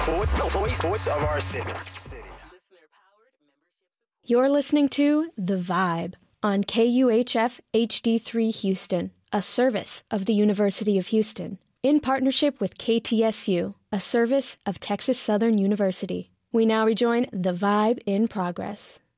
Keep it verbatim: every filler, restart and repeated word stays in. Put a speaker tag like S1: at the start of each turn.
S1: Voice, voice of our city.
S2: You're listening to The Vibe on K U H F H D three Houston, a service of the University of Houston, in partnership with K T S U, a service of Texas Southern University. We now rejoin The Vibe in progress.